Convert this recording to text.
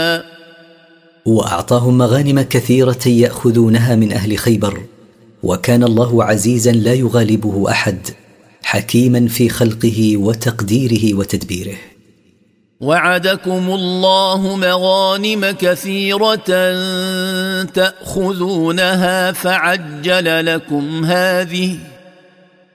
وأعطاهم مغانم كثيرة يأخذونها من أهل خيبر، وكان الله عزيزا لا يغالبه أحد، حكيما في خلقه وتقديره وتدبيره. وعدكم الله مغانم كثيرة تأخذونها فعجل لكم هذه